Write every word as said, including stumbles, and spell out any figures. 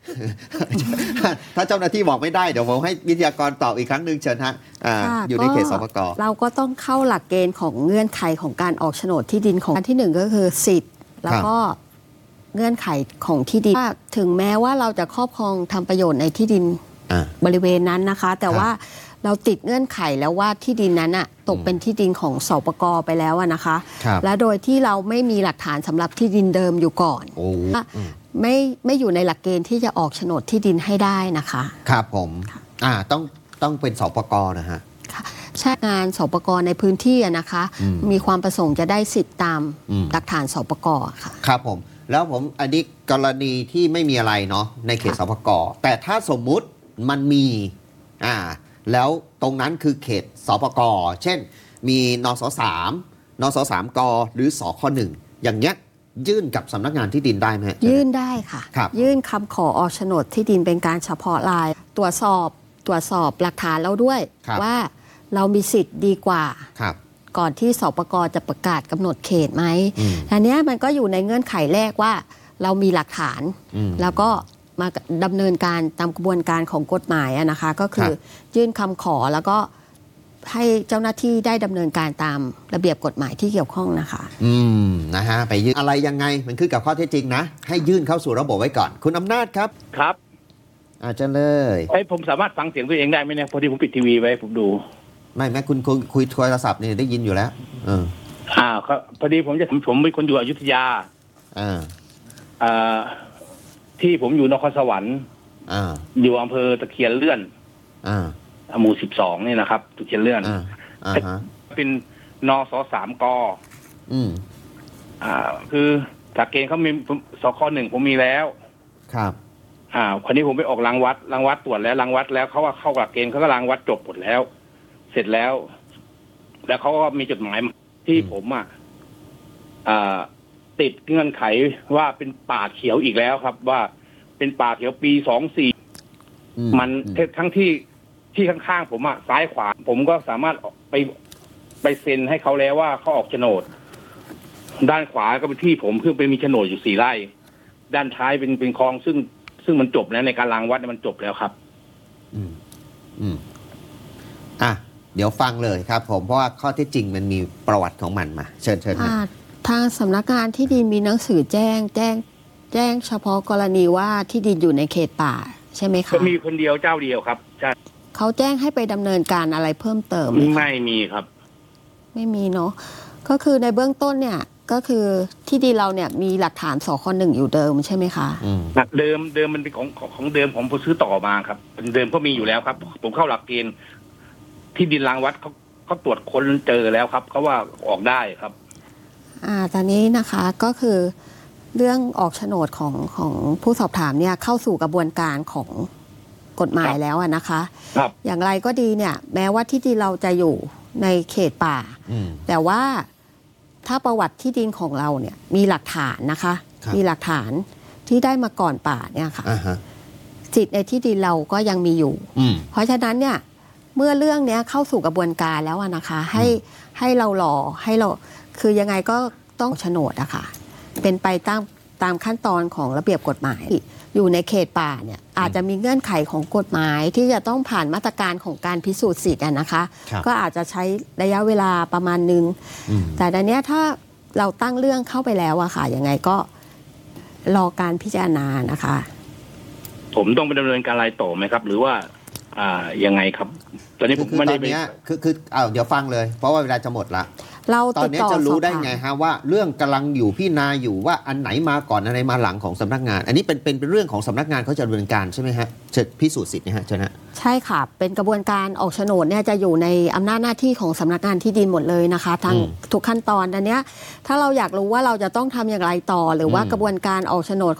ถ้าเจ้าหน้าที่บอกไม่ได้เดี๋ยวผมให้วิทยากรตอบอีกครั้งหนึ่งเชิญฮะ อ, อยู่ในเขตสปก. เราก็ต้องเข้าหลักเกณฑ์ของเงื่อนไขของการออกโฉนดที่ดินของอันที่หนึ่งก็คือสิทธิ์แล้วก็เงื่อนไขของที่ดินถึงแม้ว่าเราจะครอบครองทำประโยชน์ในที่ดินบริเวณนั้นนะคะแต่ว่าเราติดเงื่อนไขแล้วว่าที่ดินนั้นอะตกเป็นที่ดินของสปก.ไปแล้วนะคะและโดยที่เราไม่มีหลักฐานสำหรับที่ดินเดิมอยู่ก่อนไม่ไม่อยู่ในหลักเกณฑ์ที่จะออกโฉนดที่ดินให้ได้นะคะครับผมอ่าต้องต้องเป็นสปก.นะฮะใช่งานสปก.ในพื้นที่นะคะมีความประสงค์จะได้สิทธิ์ตามหลักฐานสปก.ค่ะครับผมแล้วผมอันนี้กรณีที่ไม่มีอะไรเนาะในเขตสปก.แต่ถ้าสมมุติมันมีอ่าแล้วตรงนั้นคือเขตสปก.เช่นมีนสสามนสสามกหรือสคหนึ่งอย่างเงี้ยยื่นกับสำนักงานที่ดินได้ไหมยื่นได้ค่ะยื่นคำขอออกโฉนดที่ดินเป็นการเฉพาะรายตรวจสอบตรวจสอบหลักฐานเราด้วยว่าเรามีสิทธิ์ดีกว่าก่อนที่สปก.จะประกาศกำหนดเขตไหมอันนี้มันก็อยู่ในเงื่อนไขแรกว่าเรามีหลักฐานแล้วก็มาดำเนินการตามกระบวนการของกฎหมายนะคะก็คือยื่นคำขอแล้วก็ให้เจ้าหน้าที่ได้ดำเนินการตามระเบียบกฎหมายที่เกี่ยวข้องนะคะอืมนะฮะไปยื่นอะไรยังไงมันขึ้นกับข้อเท็จจริงนะให้ยื่นเข้าสู่ระบบไว้ก่อนคุณอำนาจครับครับอาจารย์เลยไอ้ผมสามารถฟังเสียงตัวเองได้ไหมเนี่ยพอดีผมปิดทีวีไว้ผมดูไม่แม้คุณคุยคุยโทรศัพท์เนี่ยได้ยินอยู่แล้วเอออ่าครับพอดีผมจะผมเป็นคนอยู่อยุธยาอ่าอ่าที่ผมอยู่นครสวรรค์อ่าอยู่อำเภอตะเคียนเลื่อนอ่าหมู่สิบสองนี่นะครับตะเคียนเลื่อนอ่าอ่าฮะเป็นนสสามกอืมอ่าคือจากเกณฑ์เขามีสคหนึ่งผมมีแล้วครับอ่าคนนี้ผมไปออกรางวัดรางวัดตรวจแล้วรางวัดแล้วเขาว่าเข้าหลักเกณฑ์เขาก็รางวัดจบหมดแล้วเสร็จแล้วแล้วเขาก็มีจดหมายที่ผมอ่ะอ่าติดเงื่อนไขว่าเป็นป่าเขียวอีกแล้วครับว่าเป็นป่าเขียวปีสองสี่มันทั้งที่ที่ข้างๆผมอ่ะซ้ายขวาผมก็สามารถไปไปเซ็นให้เขาแล้วว่าเขาออกโฉนดด้านขวาก็เป็นที่ผมเพิ่งไปมีโฉนดอยู่สี่ไร่ด้านท้ายเป็นเป็นคลองซึ่งซึ่งมันจบแล้วในการรางวัดมันจบแล้วครับอืมอืมอ่ะเดี๋ยวฟังเลยครับผมเพราะว่าข้อเท็จจริงมันมีประวัติของมันมาเชิญเชิญนะทางสำนักงานที่ดินมีหนังสือแจ้งแจ้งแจ้งเฉพาะกรณีว่าที่ดินอยู่ในเขตป่าใช่ไหมคะก็มีคนเดียวเจ้าเดียวครับใช่เขาแจ้งให้ไปดำเนินการอะไรเพิ่มเติมไม่มีครับไม่มีเนาะก็คือในเบื้องต้นเนี่ยก็คือที่ดินเราเนี่ยมีหลักฐานสคหนึ่งอยู่เดิมใช่ไหมคะเดิมเดิมมันเป็นของของเดิมผมผมซื้อต่อมาครับเดิมก็มีอยู่แล้วครับผมเข้าหลักเกณฑ์ที่ดินรางวัดเขาเขาตรวจค้นเจอแล้วครับเขาว่าออกได้ครับอ่าตอนนี้นะคะก็คือเรื่องออกโฉนดของของผู้สอบถามเนี่ยเข้าสู่กระบวนการของกฎหมายแล้วนะคะอย่างไรก็ดีเนี่ยแม้ว่าที่ดินเราจะอยู่ในเขตป่าแต่ว่าถ้าประวัติที่ดินของเราเนี่ยมีหลักฐานนะคะมีหลักฐานที่ได้มาก่อนป่าเนี่ยค่ะสิทธิ์ในที่ดินเราก็ยังมีอยู่เพราะฉะนั้นเนี่ยเมื่อเรื่องนี้เข้าสู่กระบวนการแล้วนะคะให้ให้เรารอให้เราคือยังไงก็ต้องโฉนดอะค่ะเป็นไปตามตามขั้นตอนของระเบียบกฎหมายอยู่ในเขตป่าเนี่ยอาจจะมีเงื่อนไขของกฎหมายที่จะต้องผ่านมาตรการของการพิสูจน์สิทธิ์นะคะก็อาจจะใช้ระยะเวลาประมาณนึงแต่ในนี้ถ้าเราตั้งเรื่องเข้าไปแล้วอะค่ะยังไงก็รอการพิจารณานะคะผมต้องไปดำเนินการอะไรต่อไหมครับหรือว่าอ่ายังไงครับตอนนี้ผมไม่ได้ตอนนี้คือคือเอาเดี๋ยวฟังเลยเพราะว่าเวลาจะหมดละเราตอนนี้จะรู้ได้ไงฮะว่าเรื่องกำลังอยู่พี่นาอยู่ว่าอันไหนมาก่อนอะไรมาหลังของสำนักงานอันนี้เป็นเป็นเป็นเรื่องของสำนักงานเขาจะดำเนินการใช่ไหมฮะจะพิสูจน์สิทธิ์นะฮะใช่ไหมใช่ค่ะเป็นกระบวนการออกโฉนดเนี่ยจะอยู่ในอำนาจหน้าที่ของสำนักงานที่ดินหมดเลยนะคะทั้งทุกขั้นตอนอันเนี้ยถ้าเราอยากรู้ว่าเราจะต้องทำอย่างไรต่อหรือว่ากระบวนการออกโฉนด